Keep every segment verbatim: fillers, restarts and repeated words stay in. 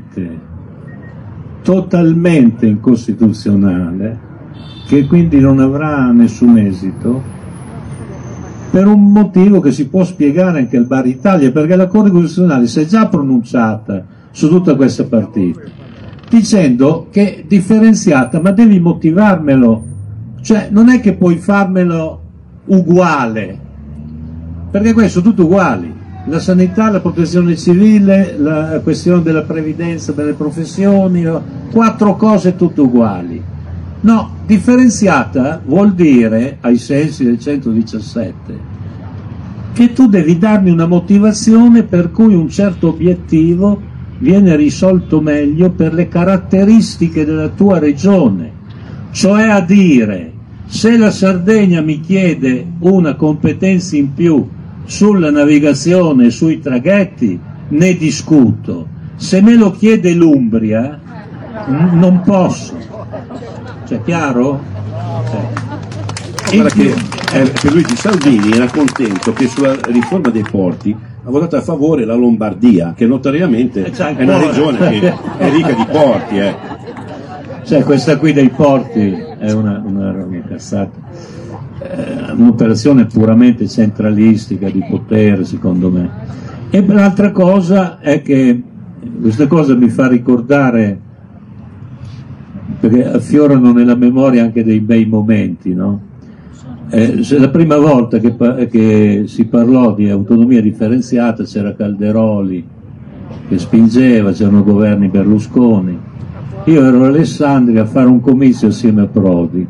totalmente totalmente incostituzionale, che quindi non avrà nessun esito, per un motivo che si può spiegare anche al Bar Italia, perché la Corte Costituzionale si è già pronunciata su tutta questa partita, dicendo che è differenziata, ma devi motivarmelo, cioè non è che puoi farmelo uguale, perché questi sono tutti uguali. La sanità, la protezione civile, la questione della previdenza delle professioni, quattro cose tutte uguali. No, differenziata vuol dire, ai sensi del centodiciassette, che tu devi darmi una motivazione per cui un certo obiettivo viene risolto meglio per le caratteristiche della tua regione. Cioè a dire, se la Sardegna mi chiede una competenza in più sulla navigazione e sui traghetti, ne discuto. Se me lo chiede l'Umbria, non posso. Cioè, chiaro? Eh. Guarda che eh, per Luigi Salvini era contento che sulla riforma dei porti ha votato a favore la Lombardia, che notoriamente è una regione che è ricca di porti. Eh. Cioè, questa qui dei porti è una, una, una cazzata. Un'operazione puramente centralistica di potere, secondo me. E l'altra cosa è che questa cosa mi fa ricordare, perché affiorano nella memoria anche dei bei momenti, no? Eh, se la prima volta che, che si parlò di autonomia differenziata c'era Calderoli che spingeva, c'erano governi Berlusconi, io ero a Alessandria a fare un comizio assieme a Prodi.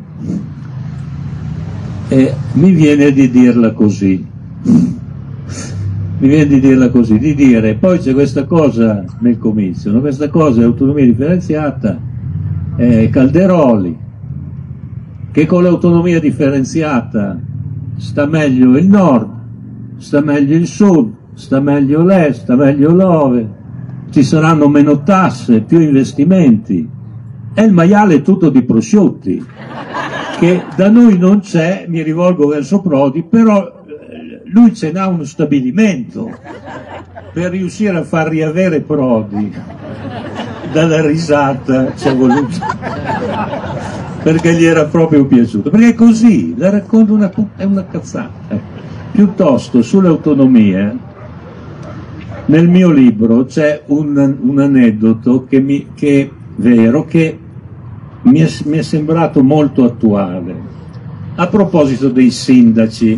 E mi viene di dirla così, mi viene di dirla così, di dire, poi c'è questa cosa nel comizio, no? Questa cosa è autonomia differenziata, eh, Calderoli, che con l'autonomia differenziata sta meglio il nord, sta meglio il sud, sta meglio l'est, sta meglio l'ovest, ci saranno meno tasse, più investimenti, e il maiale è tutto di prosciutti, che da noi non c'è, mi rivolgo verso Prodi, però lui ce n'ha uno stabilimento per riuscire a far riavere Prodi dalla risata ci è voluto, perché gli era proprio piaciuto, perché è così, la racconto una, è una cazzata. Piuttosto sull'autonomia, nel mio libro c'è un, un aneddoto che, mi, che è vero, che Mi è, mi è sembrato molto attuale a proposito dei sindaci,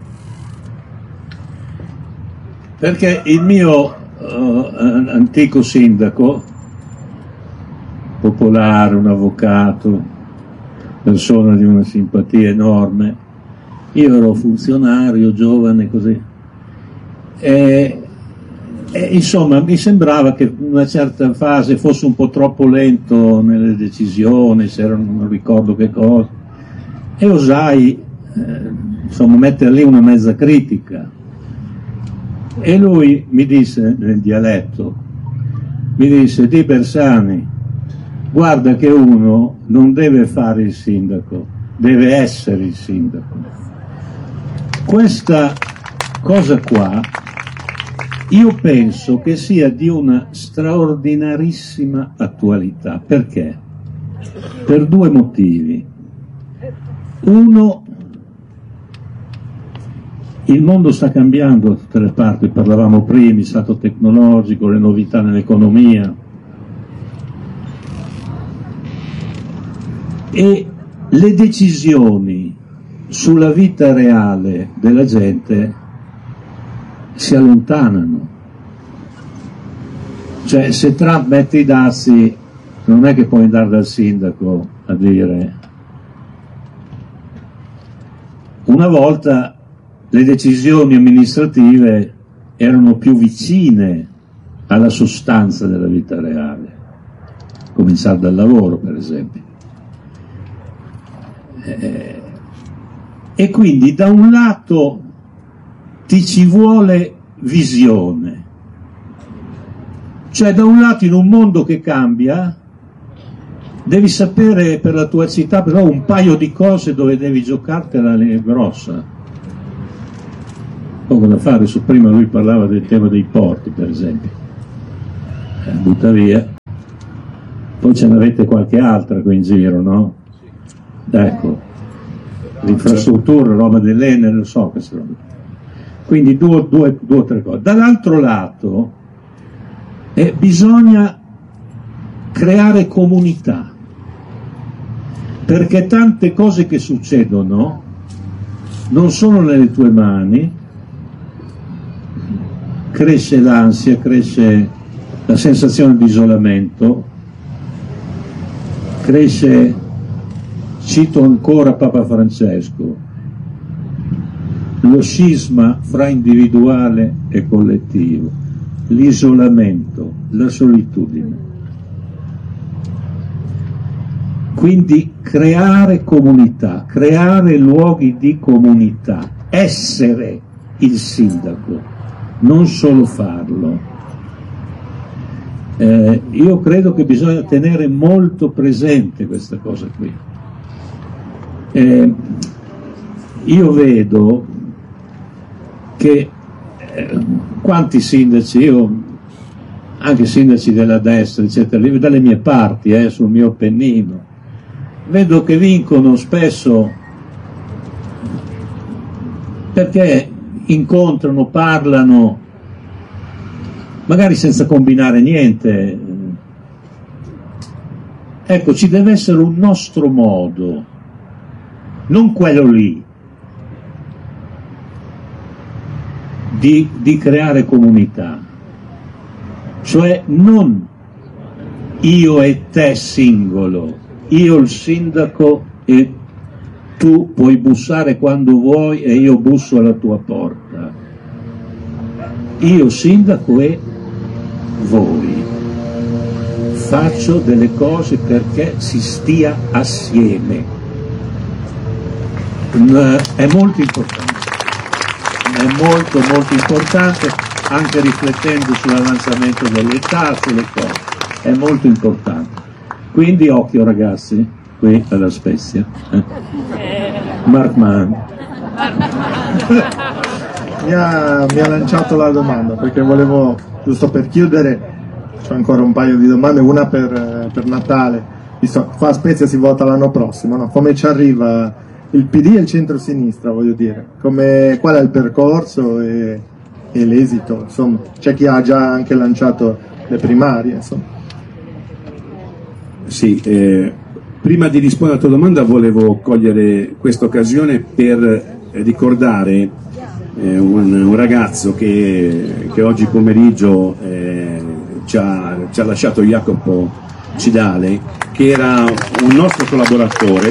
perché il mio uh, antico sindaco, popolare, un avvocato, persona di una simpatia enorme, io ero funzionario, giovane, così, e E, insomma, mi sembrava che in una certa fase fosse un po' troppo lento nelle decisioni, se era, non ricordo che cosa, e osai eh, insomma mettere lì una mezza critica, e lui mi disse nel dialetto, mi disse: di Bersani, guarda che uno non deve fare il sindaco, deve essere il sindaco. Questa cosa qua io penso che sia di una straordinarissima attualità. Perché? Per due motivi. Uno, il mondo sta cambiando da tutte le parti, parlavamo prima, il salto tecnologico, le novità nell'economia, e le decisioni sulla vita reale della gente si allontanano. Cioè, se Trump mette i dazi, non è che puoi andare dal sindaco a dire. Una volta le decisioni amministrative erano più vicine alla sostanza della vita reale, cominciare dal lavoro, per esempio. Eh, e quindi da un lato ti ci vuole visione, cioè da un lato in un mondo che cambia devi sapere per la tua città però un paio di cose dove devi giocartela grossa, poco da fare. Su prima lui parlava del tema dei porti, per esempio, eh, butta via, Poi ce n'avete qualche altra qui in giro, no? Ecco, l'infrastruttura, roba dell'Enel, non so che roba. Quindi due, due, due o tre cose. Dall'altro lato eh, bisogna creare comunità, perché tante cose che succedono non sono nelle tue mani, cresce l'ansia, cresce la sensazione di isolamento, cresce, cito ancora Papa Francesco, lo scisma fra individuale e collettivo, l'isolamento, la solitudine. Quindi creare comunità, creare luoghi di comunità, essere il sindaco, non solo farlo. Eh, io credo che bisogna tenere molto presente questa cosa qui. Eh, io vedo che eh, quanti sindaci, io anche sindaci della destra, eccetera, dalle mie parti, eh, sul mio Appennino, vedo che vincono spesso perché incontrano, parlano, magari senza combinare niente. Ecco, ci deve essere un nostro modo, non quello lì, di, di creare comunità, cioè non io e te singolo, io il sindaco e tu puoi bussare quando vuoi e io busso alla tua porta. Io sindaco e voi. Faccio delle cose perché si stia assieme. È molto importante. È molto molto importante, anche riflettendo sull'avanzamento dell'età, sulle cose. È molto importante. Quindi occhio ragazzi, qui alla Spezia. Eh? Mark Mann. mi, ha, mi ha lanciato la domanda, perché volevo, giusto per chiudere, c'ho ancora un paio di domande, una per, per Natale. Visto, qua a Spezia si vota l'anno prossimo, no? Come ci arriva il P D e il centro-sinistra, voglio dire? Come, qual è il percorso e, e l'esito? Insomma, c'è chi ha già anche lanciato le primarie, insomma. Sì, eh, prima di rispondere alla tua domanda volevo cogliere questa occasione per ricordare eh, un, un ragazzo che, che oggi pomeriggio eh, ci, ha, ci ha lasciato, Jacopo Cidale, che era un nostro collaboratore,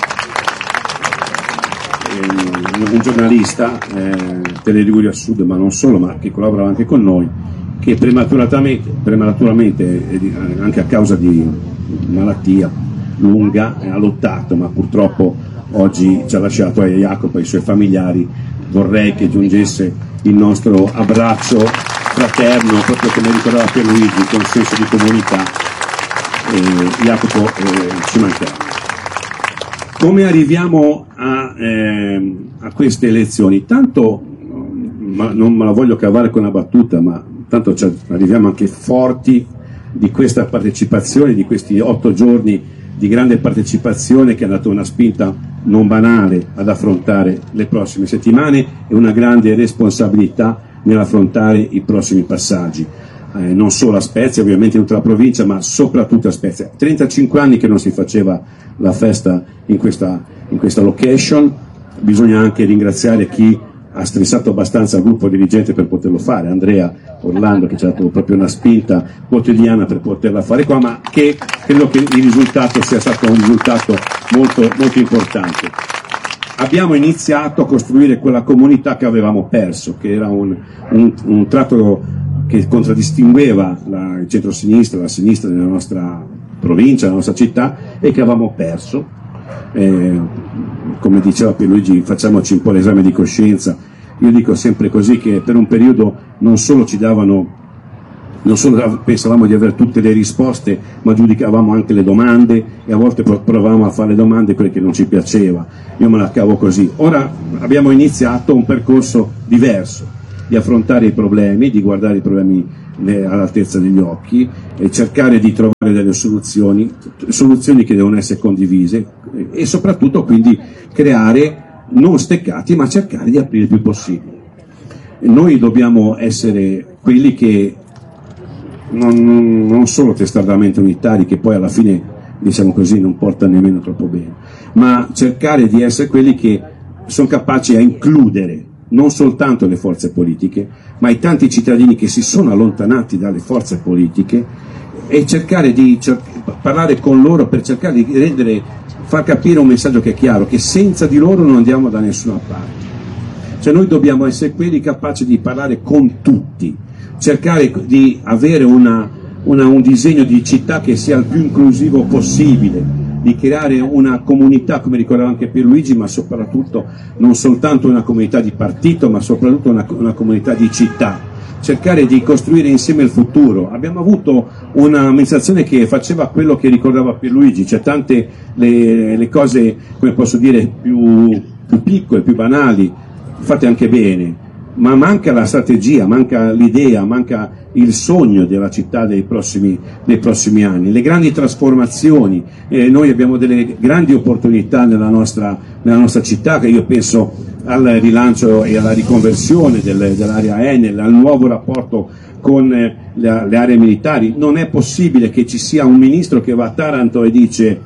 eh, un giornalista, eh, Tele Liguria Sud, ma non solo, ma che collaborava anche con noi, che prematuramente, prematuramente eh, anche a causa di malattia lunga, ha lottato, ma purtroppo oggi ci ha lasciato. A Jacopo e ai suoi familiari vorrei che giungesse il nostro abbraccio fraterno, proprio come ricordava Pierluigi, con senso di comunità. eh, Jacopo eh, ci mancherà. Come arriviamo a, eh, a queste elezioni? Tanto, ma non me la voglio cavare con una battuta, ma tanto arriviamo anche forti di questa partecipazione, di questi otto giorni di grande partecipazione che ha dato una spinta non banale ad affrontare le prossime settimane e una grande responsabilità nell'affrontare i prossimi passaggi, eh, non solo a Spezia, ovviamente in tutta la provincia, ma soprattutto a Spezia. trentacinque anni che non si faceva la festa in questa, in questa location. Bisogna anche ringraziare chi ha stressato abbastanza il gruppo dirigente per poterlo fare, Andrea Orlando, che ci ha dato proprio una spinta quotidiana per poterla fare qua, ma che credo che il risultato sia stato un risultato molto, molto importante. Abbiamo iniziato a costruire quella comunità che avevamo perso, che era un, un, un tratto che contraddistingueva la, il centro-sinistra, la sinistra della nostra provincia, della nostra città, e che avevamo perso. Eh, come diceva Pierluigi, facciamoci un po' l'esame di coscienza. Io dico sempre così, che per un periodo non solo ci davano, non solo pensavamo di avere tutte le risposte, ma giudicavamo anche le domande e a volte provavamo a fare le domande quelle che non ci piaceva. Io me la cavo così. Ora abbiamo iniziato un percorso diverso, di affrontare i problemi, di guardare i problemi all'altezza degli occhi e cercare di trovare delle soluzioni, soluzioni che devono essere condivise e soprattutto quindi creare non steccati ma cercare di aprire il più possibile. Noi dobbiamo essere quelli che non, non solo testardamente unitari, che poi alla fine, diciamo così, non porta nemmeno troppo bene, ma cercare di essere quelli che sono capaci a includere non soltanto le forze politiche, ma i tanti cittadini che si sono allontanati dalle forze politiche e cercare di cer- parlare con loro per cercare di rendere, far capire un messaggio che è chiaro, che senza di loro non andiamo da nessuna parte. Cioè noi dobbiamo essere quelli capaci di parlare con tutti, cercare di avere una, una, un disegno di città che sia il più inclusivo possibile, di creare una comunità, come ricordava anche Pierluigi, ma soprattutto non soltanto una comunità di partito, ma soprattutto una, una comunità di città, cercare di costruire insieme il futuro. Abbiamo avuto un'amministrazione che faceva quello che ricordava Pierluigi, cioè tante le, le cose, come posso dire, più, più piccole, più banali, fatte anche bene, ma manca la strategia, manca l'idea, manca il sogno della città dei prossimi, dei prossimi anni, le grandi trasformazioni. Eh, noi abbiamo delle grandi opportunità nella nostra, nella nostra città, che io penso al rilancio e alla riconversione del, dell'area Enel, al nuovo rapporto con eh, le, le aree militari. Non è possibile che ci sia un ministro che va a Taranto e dice: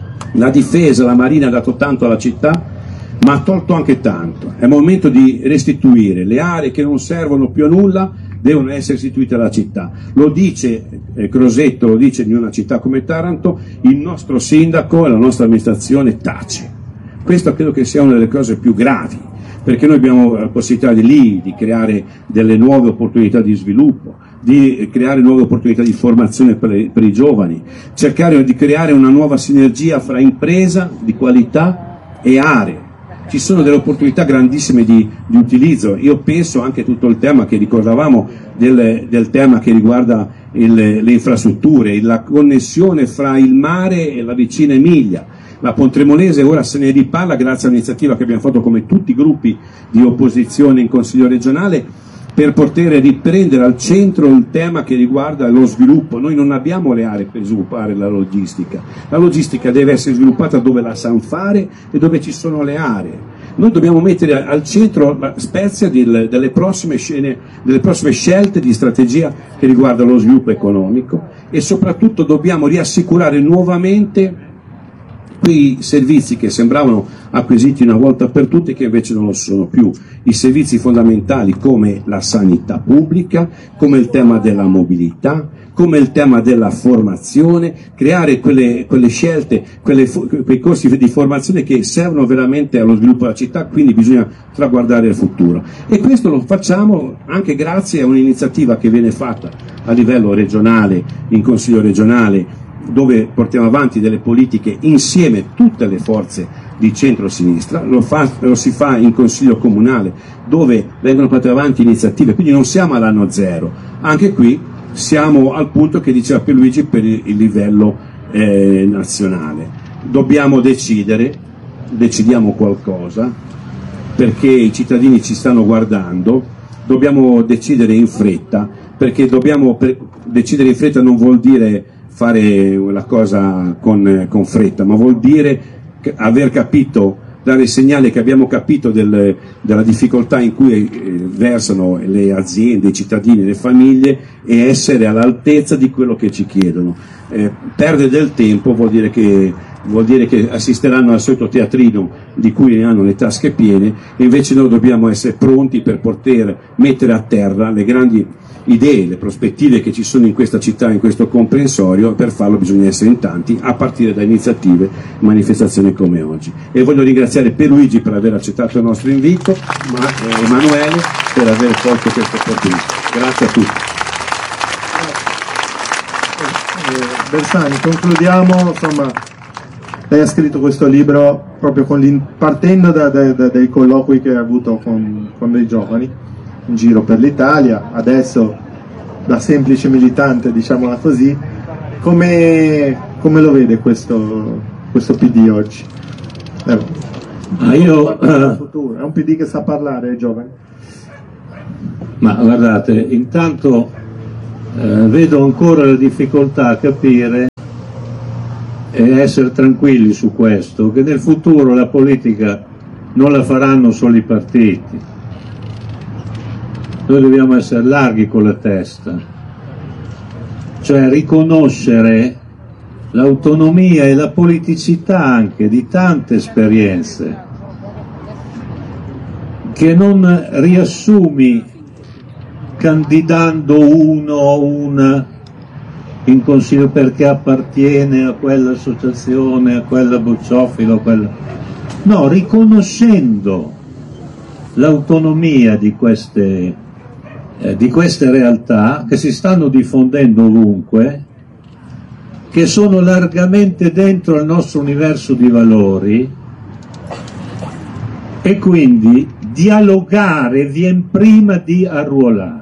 la difesa, la marina ha dato tanto alla città, ma ha tolto anche tanto. È momento di restituire le aree che non servono più a nulla, devono essere restituite alla città. Lo dice eh, Crosetto, lo dice in una città come Taranto, il nostro sindaco e la nostra amministrazione tace. Questo credo che sia una delle cose più gravi, perché noi abbiamo la possibilità di lì di creare delle nuove opportunità di sviluppo, di creare nuove opportunità di formazione per, per i giovani, cercare di creare una nuova sinergia fra impresa di qualità e aree. Ci sono delle opportunità grandissime di, di utilizzo. Io penso anche a tutto il tema che ricordavamo del, del tema che riguarda il, le infrastrutture, la connessione fra il mare e la vicina Emilia. La Pontremolese ora se ne riparla grazie all'iniziativa che abbiamo fatto come tutti i gruppi di opposizione in Consiglio regionale, per poter riprendere al centro il tema che riguarda lo sviluppo. Noi non abbiamo le aree per sviluppare la logistica. La logistica deve essere sviluppata dove la sanno fare e dove ci sono le aree. Noi dobbiamo mettere al centro la Spezia del, delle, prossime scene, delle prossime scelte di strategia che riguardano lo sviluppo economico, e soprattutto dobbiamo riassicurare nuovamente quei servizi che sembravano acquisiti una volta per tutte, che invece non lo sono più, i servizi fondamentali come la sanità pubblica, come il tema della mobilità, come il tema della formazione, creare quelle, quelle scelte, quelle, quei corsi di formazione che servono veramente allo sviluppo della città, quindi bisogna traguardare il futuro. E questo lo facciamo anche grazie a un'iniziativa che viene fatta a livello regionale, in Consiglio regionale, dove portiamo avanti delle politiche insieme tutte le forze di centro-sinistra, lo, fa, lo si fa in Consiglio comunale, dove vengono portate avanti iniziative, quindi non siamo all'anno zero, anche qui siamo al punto che diceva Pierluigi per il, il livello eh, nazionale. Dobbiamo decidere, decidiamo qualcosa, perché i cittadini ci stanno guardando, dobbiamo decidere in fretta, perché dobbiamo per, decidere in fretta non vuol dire fare la cosa con, con fretta, ma vuol dire aver capito, dare il segnale che abbiamo capito del, della difficoltà in cui eh, versano le aziende, i cittadini, le famiglie, e essere all'altezza di quello che ci chiedono. Eh, perdere del tempo vuol dire che vuol dire che assisteranno al solito teatrino di cui ne hanno le tasche piene, e invece noi dobbiamo essere pronti per poter mettere a terra le grandi idee, le prospettive che ci sono in questa città, in questo comprensorio. Per farlo bisogna essere in tanti, a partire da iniziative, manifestazioni come oggi. E voglio ringraziare Pierluigi per aver accettato il nostro invito, ma eh, Emanuele per aver colto questa opportunità. Grazie a tutti. Eh, Bersani, concludiamo, insomma, lei ha scritto questo libro proprio con partendo da, da, da, dai colloqui che ha avuto con, con dei giovani in giro per l'Italia, adesso da semplice militante, diciamola così. Come, come lo vede questo, questo P D oggi? Eh, ah, io, uh, futuro. È un P D che sa parlare ai giovani? Ma guardate, intanto eh, vedo ancora la difficoltà a capire e essere tranquilli su questo, che nel futuro la politica non la faranno solo i partiti. Noi dobbiamo essere larghi con la testa, cioè riconoscere l'autonomia e la politicità anche di tante esperienze, che non riassumi candidando uno o una in consiglio perché appartiene a quell'associazione, a quella bocciofila, a quella... no, riconoscendo l'autonomia di queste, eh, di queste realtà che si stanno diffondendo ovunque, che sono largamente dentro il nostro universo di valori, e quindi dialogare viene prima di arruolare.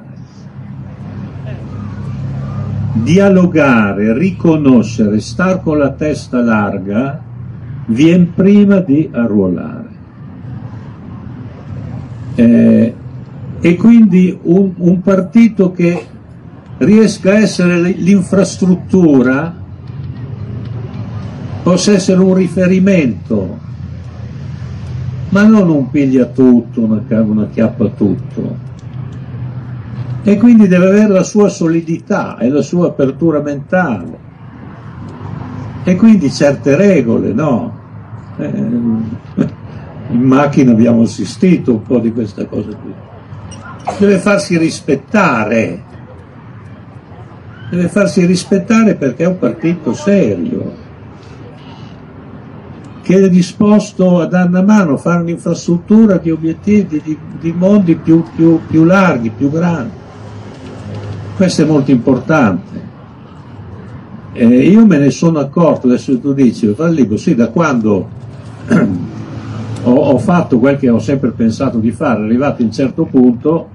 Dialogare, riconoscere, star con la testa larga viene prima di arruolare. Eh, e quindi un, un partito che riesca a essere l'infrastruttura, possa essere un riferimento, ma non un piglia tutto, una, una chiappa tutto. E quindi deve avere la sua solidità e la sua apertura mentale, e quindi certe regole, no? Eh, in macchina abbiamo assistito un po' di questa cosa qui. Deve farsi rispettare, deve farsi rispettare perché è un partito serio, che è disposto a dare una mano, a fare un'infrastruttura di obiettivi, di, di mondi più, più, più larghi, più grandi. Questo è molto importante. Eh, io me ne sono accorto, adesso tu dici, Valligo, sì, da quando ho, ho fatto quel che ho sempre pensato di fare, arrivato a un certo punto,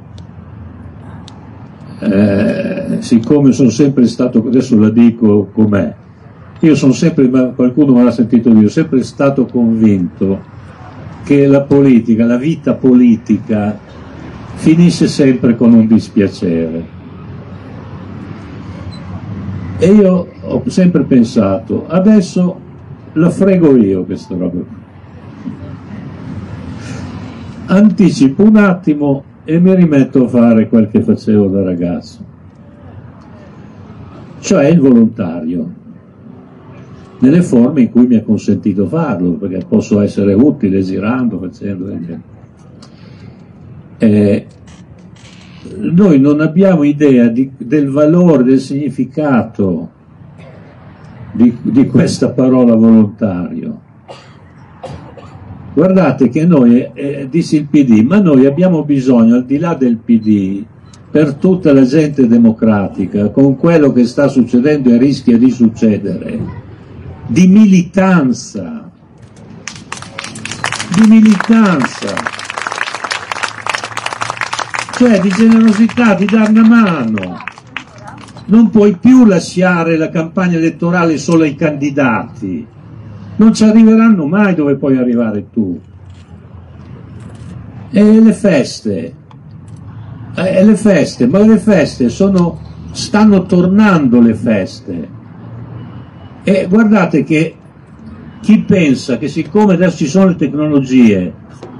eh, siccome sono sempre stato, adesso la dico com'è, io sono sempre, qualcuno me l'ha sentito dire, sempre stato convinto che la politica, la vita politica finisce sempre con un dispiacere. E io ho sempre pensato, adesso la frego io questa roba. Anticipo un attimo e mi rimetto a fare quel che facevo da ragazzo, cioè il volontario, nelle forme in cui mi è consentito farlo, perché posso essere utile girando, facendo... Eh, noi non abbiamo idea di, del valore, del significato di, di questa parola volontario. Guardate che noi, eh, disse il P D, ma noi abbiamo bisogno, al di là del P D, per tutta la gente democratica, con quello che sta succedendo e rischia di succedere, di militanza, di militanza. Cioè di generosità, di dare una mano. Non puoi più lasciare la campagna elettorale solo ai candidati, non ci arriveranno mai dove puoi arrivare tu. E le feste, e le feste, ma le feste sono, stanno tornando le feste. E guardate che chi pensa che siccome adesso ci sono le tecnologie,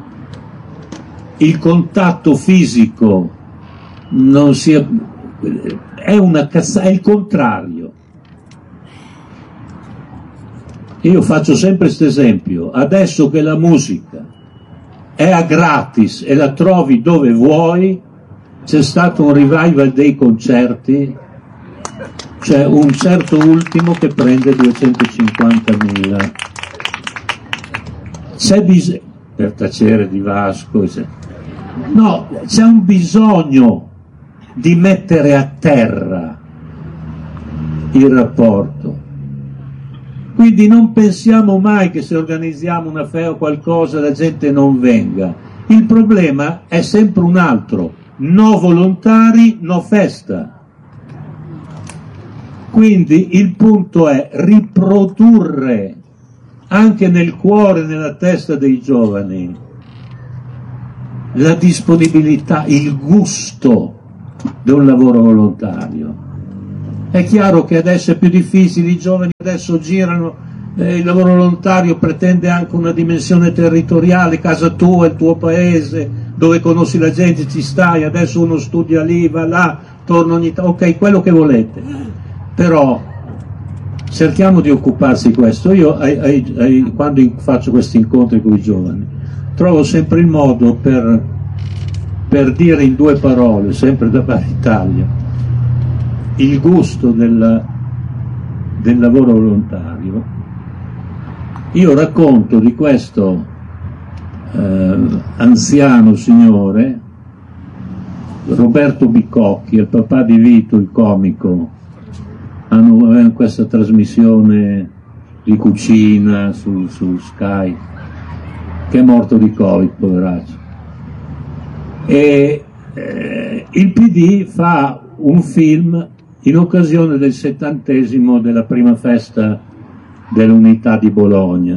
il contatto fisico non sia, è una cazza, è il contrario. Io faccio sempre questo esempio, adesso che la musica è a gratis e la trovi dove vuoi, c'è stato un revival dei concerti, c'è un certo ultimo che prende duecentocinquantamila, c'è bisogno, per tacere di Vasco, eccetera. No, c'è un bisogno di mettere a terra il rapporto. Quindi non pensiamo mai che se organizziamo una festa o qualcosa la gente non venga. Il problema è sempre un altro: no volontari, no festa. Quindi il punto è riprodurre anche nel cuore e nella testa dei giovani la disponibilità, il gusto di un lavoro volontario. È chiaro che adesso è più difficile, i giovani adesso girano, eh, il lavoro volontario pretende anche una dimensione territoriale, casa tua, il tuo paese, dove conosci la gente, ci stai, adesso uno studia lì, va là, torna ogni tanto, ok, quello che volete, però cerchiamo di occuparsi di questo. Io ai, ai, ai, quando faccio questi incontri con i giovani trovo sempre il modo per, per dire in due parole, sempre da Bar Italia, il gusto del, del lavoro volontario. Io racconto di questo eh, anziano signore, Roberto Bicocchi, il papà di Vito, il comico, hanno questa trasmissione di cucina su, su Sky, che è morto di Covid, poveraccio. E eh, il P D fa un film in occasione del settantesimo della prima festa dell'Unità di Bologna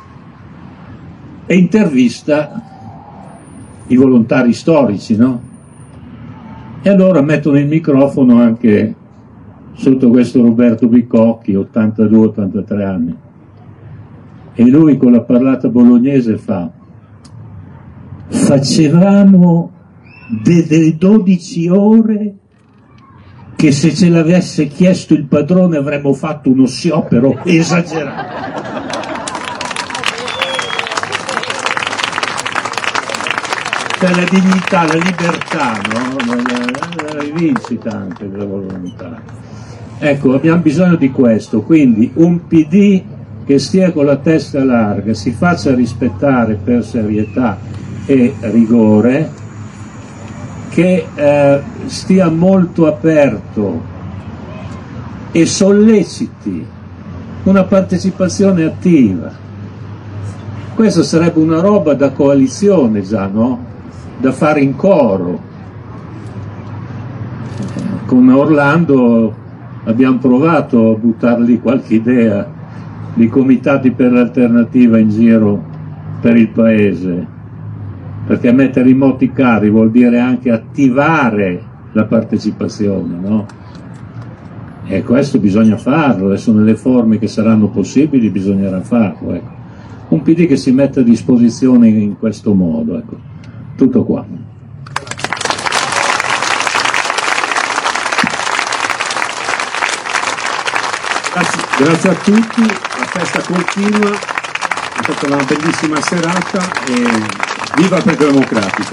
e intervista i volontari storici, no? E allora mettono il microfono anche sotto questo Roberto Bicocchi, ottantadue ottantatré anni, e lui con la parlata bolognese fa: facevamo delle dodici ore che se ce l'avesse chiesto il padrone avremmo fatto uno sciopero esagerato. C'è la dignità, la libertà, no? la, la, la rivincita anche della volontà. Ecco, abbiamo bisogno di questo, quindi un P D che stia con la testa larga, si faccia rispettare per serietà e rigore, che eh, stia molto aperto e solleciti una partecipazione attiva. Questa sarebbe una roba da coalizione già, no? Da fare in coro. Con Orlando abbiamo provato a buttar lì qualche idea di comitati per l'alternativa in giro per il paese, perché mettere i moti cari vuol dire anche attivare la partecipazione, no? E questo bisogna farlo, adesso nelle forme che saranno possibili bisognerà farlo, ecco. Un P D che si mette a disposizione in questo modo, ecco. Tutto qua. Grazie, grazie a tutti, la festa continua, è stata una bellissima serata e viva il Partito Democratico!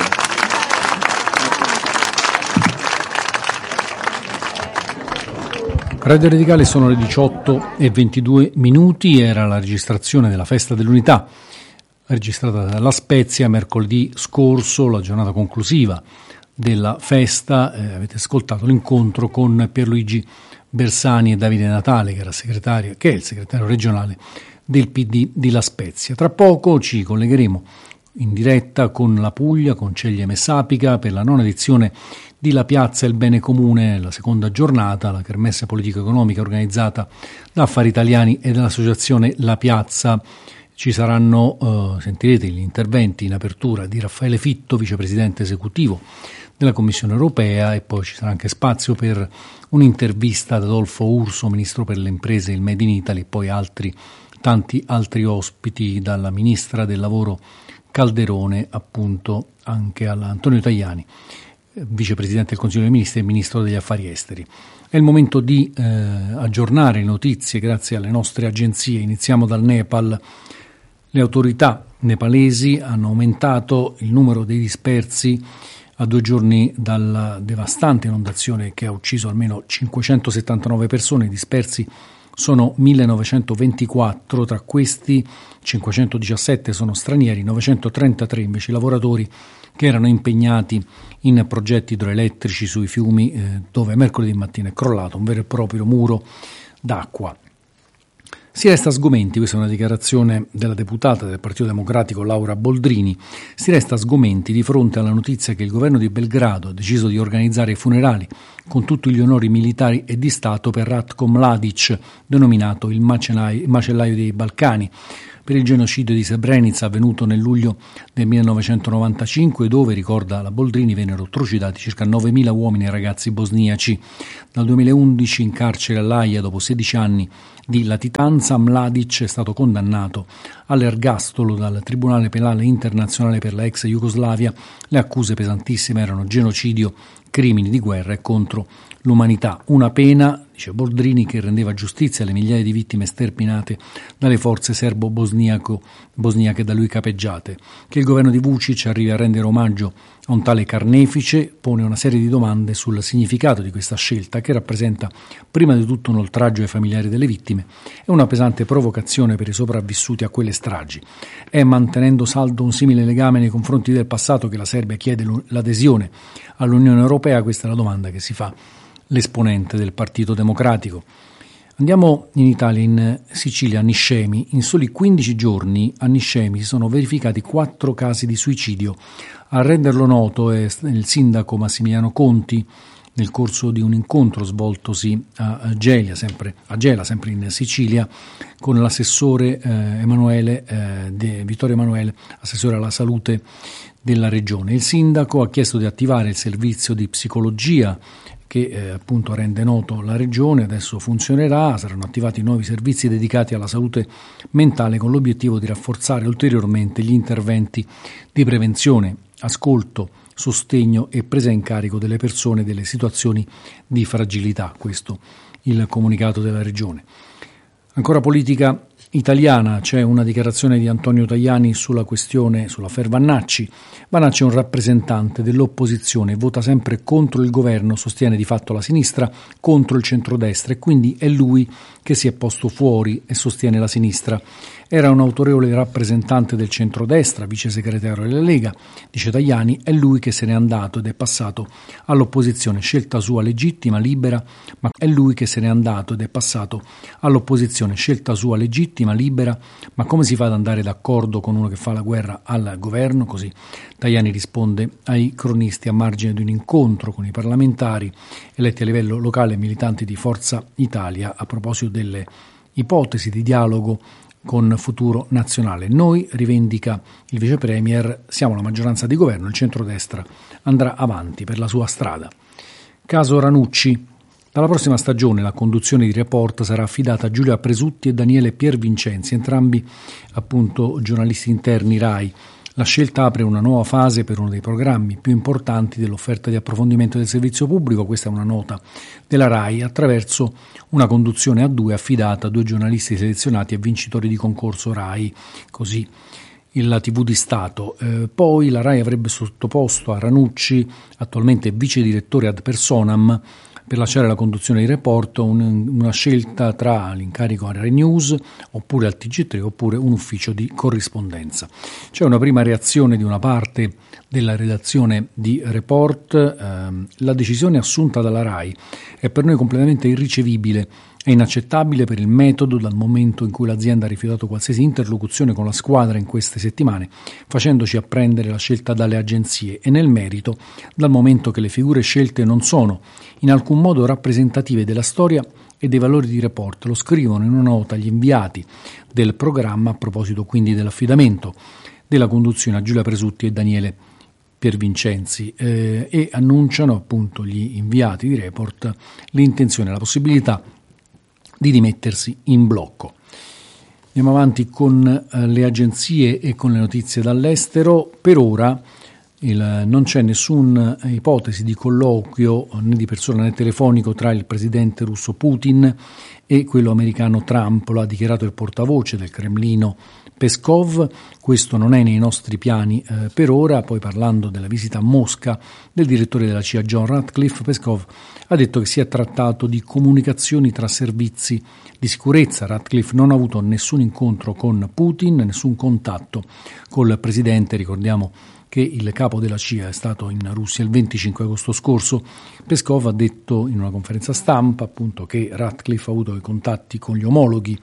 Radio Radicale, sono le diciotto e ventidue minuti, era la registrazione della Festa dell'Unità, registrata dalla Spezia mercoledì scorso, la giornata conclusiva della festa. Eh, avete ascoltato l'incontro con Pierluigi Bersani e Davide Natale, che era segretario, che è il segretario regionale del P D di La Spezia. Tra poco ci collegheremo in diretta con la Puglia, con Ceglie Messapica, per la nona edizione di La Piazza e il Bene Comune, la seconda giornata, la kermesse politico-economica organizzata da Affari Italiani e dall'associazione La Piazza. Ci saranno, eh, sentirete gli interventi in apertura di Raffaele Fitto, vicepresidente esecutivo della Commissione Europea, e poi ci sarà anche spazio per un'intervista ad Adolfo Urso, ministro per le imprese e il Made in Italy, e poi altri, tanti altri ospiti, dalla ministra del lavoro Calderone appunto anche alla Antonio Tajani, vicepresidente del Consiglio dei Ministri e ministro degli affari esteri. È il momento di eh, aggiornare le notizie grazie alle nostre agenzie. Iniziamo dal Nepal. Le autorità nepalesi hanno aumentato il numero dei dispersi a due giorni dalla devastante inondazione che ha ucciso almeno cinquecentosettantanove persone. I dispersi sono millenovecentoventiquattro, tra questi cinquecentodiciassette sono stranieri, novecentotrentatré invece lavoratori che erano impegnati in progetti idroelettrici sui fiumi, eh, dove mercoledì mattina è crollato un vero e proprio muro d'acqua. Si resta sgomenti, questa è una dichiarazione della deputata del Partito Democratico Laura Boldrini, si resta sgomenti di fronte alla notizia che il governo di Belgrado ha deciso di organizzare i funerali con tutti gli onori militari e di Stato per Ratko Mladic, denominato il macellaio dei Balcani. per il genocidio di Srebrenica avvenuto nel luglio del millenovecentonovantacinque, dove, ricorda la Boldrini, vennero trucidati circa novemila uomini e ragazzi bosniaci. Dal duemilaundici in carcere all'Aia, dopo sedici anni di latitanza, Mladic è stato condannato all'ergastolo dal Tribunale Penale Internazionale per la ex Jugoslavia. Le accuse pesantissime erano genocidio, crimini di guerra e contro l'umanità. Una pena, dice Boldrini, che rendeva giustizia alle migliaia di vittime sterminate dalle forze serbo-bosniache da lui capeggiate. Che il governo di Vučić arrivi a rendere omaggio a un tale carnefice pone una serie di domande sul significato di questa scelta, che rappresenta prima di tutto un oltraggio ai familiari delle vittime e una pesante provocazione per i sopravvissuti a quelle stragi. È mantenendo saldo un simile legame nei confronti del passato che la Serbia chiede l'adesione all'Unione Europea? Questa è la domanda che si fa l'esponente del Partito Democratico. Andiamo in Italia, in Sicilia, a Niscemi. In soli quindici giorni a Niscemi si sono verificati quattro casi di suicidio. A renderlo noto è il sindaco Massimiliano Conti nel corso di un incontro svoltosi a Gela, sempre, a Gela, sempre in Sicilia, con l'assessore eh, Emanuele, eh, de, Vittorio Emanuele, assessore alla salute della regione. Il sindaco ha chiesto di attivare il servizio di psicologia che eh, appunto rende noto la regione, adesso funzionerà, saranno attivati nuovi servizi dedicati alla salute mentale con l'obiettivo di rafforzare ulteriormente gli interventi di prevenzione, ascolto, sostegno e presa in carico delle persone delle situazioni di fragilità. Questo il comunicato della regione. Ancora politica italiana, c'è una dichiarazione di Antonio Tajani sulla questione, sull'affaire Vannacci. Vannacci è un rappresentante dell'opposizione, vota sempre contro il governo, sostiene di fatto la sinistra contro il centrodestra e quindi è lui che si è posto fuori e sostiene la sinistra. Era un autorevole rappresentante del centrodestra, vice segretario della Lega, dice Tajani, è lui che se n'è andato ed è passato all'opposizione, scelta sua legittima, libera, ma è lui che se n'è andato ed è passato all'opposizione, scelta sua legittima, libera, ma come si fa ad andare d'accordo con uno che fa la guerra al governo? Così Tajani risponde ai cronisti a margine di un incontro con i parlamentari eletti a livello locale e militanti di Forza Italia a proposito delle ipotesi di dialogo con Futuro Nazionale. Noi, rivendica il vice premier, siamo la maggioranza di governo, il centrodestra andrà avanti per la sua strada. Caso Ranucci. Dalla prossima stagione la conduzione di Report sarà affidata a Giulia Presutti e Daniele Piervincenzi, entrambi appunto giornalisti interni Rai. La scelta apre una nuova fase per uno dei programmi più importanti dell'offerta di approfondimento del servizio pubblico. Questa è una nota della Rai, attraverso una conduzione a due affidata a due giornalisti selezionati e vincitori di concorso Rai, così la tivù di Stato. Eh, poi la Rai avrebbe sottoposto a Ranucci, attualmente vice direttore ad personam, per lasciare la conduzione di Report, un, una scelta tra l'incarico a Rai News oppure al T G tre oppure un ufficio di corrispondenza. C'è una prima reazione di una parte della redazione di Report. Eh, la decisione assunta dalla Rai è per noi completamente irricevibile e inaccettabile per il metodo, dal momento in cui l'azienda ha rifiutato qualsiasi interlocuzione con la squadra in queste settimane, facendoci apprendere la scelta dalle agenzie, e nel merito, dal momento che le figure scelte non sono in alcun modo rappresentative della storia e dei valori di Report. Lo scrivono in una nota gli inviati del programma, a proposito quindi dell'affidamento della conduzione a Giulia Presutti e Daniele Piervincenzi, eh, e annunciano appunto gli inviati di Report l'intenzione, la possibilità di dimettersi in blocco. Andiamo avanti con eh, le agenzie e con le notizie dall'estero. Per ora il, non c'è nessuna ipotesi di colloquio né di persona né telefonico tra il presidente russo Putin e quello americano Trump, lo ha dichiarato il portavoce del Cremlino Peskov. Questo non è nei nostri piani eh, per ora. Poi, parlando della visita a Mosca del direttore della C I A John Ratcliffe, Peskov ha detto che si è trattato di comunicazioni tra servizi di sicurezza. Ratcliffe non ha avuto nessun incontro con Putin, nessun contatto col presidente. Ricordiamo che il capo della C I A è stato in Russia il venticinque agosto scorso. Peskov ha detto in una conferenza stampa appunto che Ratcliffe ha avuto i contatti con gli omologhi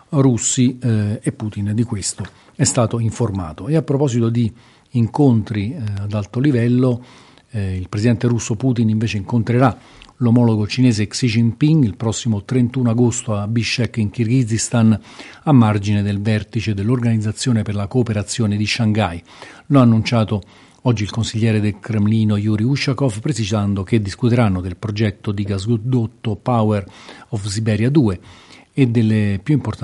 russi eh, e Putin di questo è stato informato. E a proposito di incontri eh, ad alto livello, eh, il presidente russo Putin invece incontrerà l'omologo cinese Xi Jinping il prossimo trentuno agosto a Bishkek in Kirghizistan, a margine del vertice dell'Organizzazione per la cooperazione di Shanghai. Lo ha annunciato oggi il consigliere del Cremlino Yuri Ushakov, precisando che discuteranno del progetto di gasdotto Power of Siberia due e delle più importanti